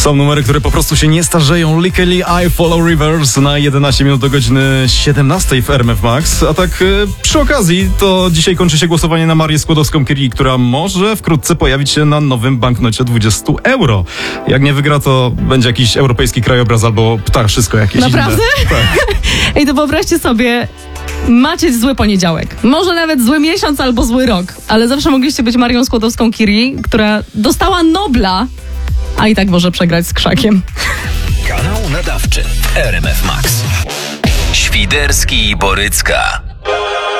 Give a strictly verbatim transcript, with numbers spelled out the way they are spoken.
Są numery, które po prostu się nie starzeją. Lickily I Follow Rivers na jedenaście minut do godziny siedemnastej w R M F Max. A tak y, przy okazji, to dzisiaj kończy się głosowanie na Marię Skłodowską-Curie, która może wkrótce pojawić się na nowym banknocie dwadzieścia euro. Jak nie wygra, to będzie jakiś europejski krajobraz albo ptaszysko jakieś Naprawdę? inne. Tak. Ej, to wyobraźcie sobie, macie zły poniedziałek. Może nawet zły miesiąc albo zły rok, ale zawsze mogliście być Marią Skłodowską-Curie, która dostała Nobla, a i tak może przegrać z Krzakiem. Kanał nadawczy R M F Max. Świderski i Borycka.